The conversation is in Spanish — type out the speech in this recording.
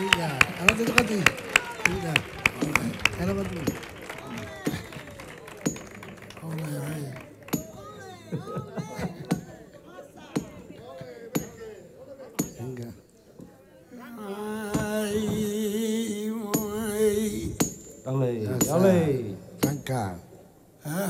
Venga, ahora te toca a ti. Venga, ahora para tú. Venga. Dale, dale. Franca.